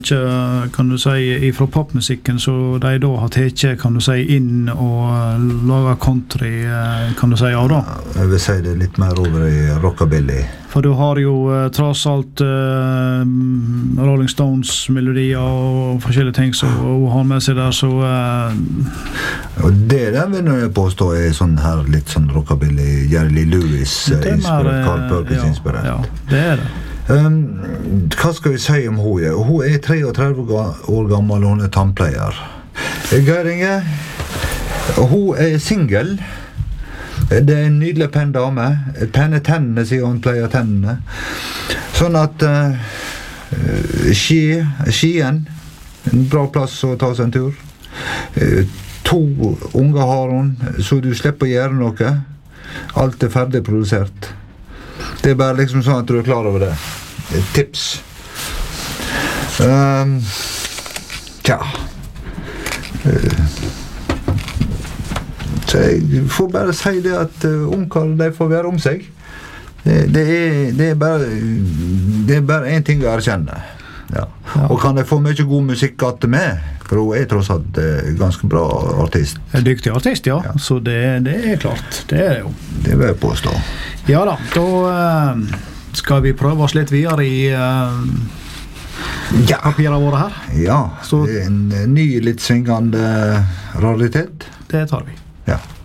kan du si, fra popmusikken, så de da har teke, kan du si, inn og laga country, kan du si, av da? Jeg vil si det litt mer over i rockabilly. For du har jo tross alt Rolling Stones-melodier og forskjellige ting som hun har med seg der, så... Og det der vil jeg påstå er sånn her, litt sånn rockabilly, Jerry Lee Lewis-inspirert, Carl Perkins-inspirert. Ja, det er det. Hva skal vi si om hun? Hun er 33 år gammel, og hun er tannpleier. Geir Inge, hun er single. Det er en nydelig pen dame. Penne tennene, sier hun, pleier tennene. Sånn at Skien, en bra plass å ta seg en tur. 2 unger har hun, så du slipper å gjøre noe. Alt er ferdig produsert. Det er bare liksom sånn at du er klar over det. Tips. Tja. Så jeg får bare si det at ungkar, de får være om seg. Det er bare en ting å erkjenne. Ja. Og kan jeg få mye god musikk at med? For hun er tross alt ganske bra artist. En dyktig artist, ja. Så det er klart. Det er det jo. Det vil jeg påstå. Ja da, da skal vi prøve oss litt videre i papirene våre her. Ja, så en ny litt svingende raritet. Det tar vi. Ja.